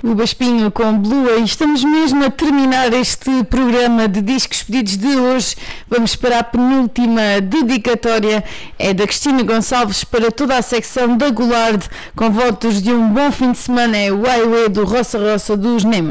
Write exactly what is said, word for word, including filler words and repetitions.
O Baspinho com Blue, e estamos mesmo a terminar este programa de discos pedidos de hoje. Vamos para a penúltima dedicatória, é da Cristina Gonçalves para toda a secção da Goulard, com votos de um bom fim de semana. É o Highway do Roça Roça dos Nemo.